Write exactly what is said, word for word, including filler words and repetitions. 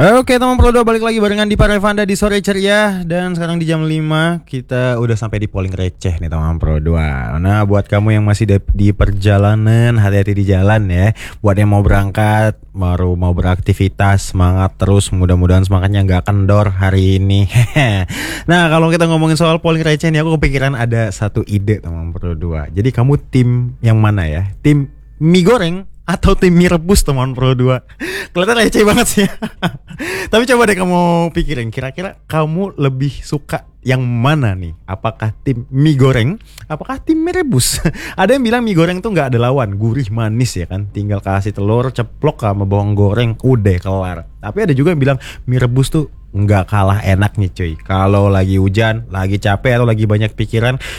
Oke teman Pro dua, balik lagi barengan di Parevanda di sore ceria. Dan sekarang di jam lima kita udah sampai di polling receh nih teman Pro dua. Nah buat kamu yang masih di, di perjalanan, hati-hati di jalan ya. Buat yang mau berangkat, baru mau beraktivitas, semangat terus. Mudah-mudahan semangatnya gak kendor hari ini. Nah kalau kita ngomongin soal polling receh nih, aku kepikiran ada satu ide teman Pro dua. Jadi kamu tim yang mana ya? Tim mie goreng atau tim mie rebus teman Pro dua? Kelihatan receh banget sih. Tapi coba deh kamu pikirin, kira-kira kamu lebih suka yang mana nih? Apakah tim mie goreng? Apakah tim mie rebus? Ada yang bilang mie goreng tuh nggak ada lawan, gurih manis ya kan. Tinggal kasih telur, ceplok sama bawang goreng, udah kelar. Tapi ada juga yang bilang mie rebus tuh nggak kalah enaknya cuy. Kalau lagi hujan, lagi capek atau lagi banyak pikiran,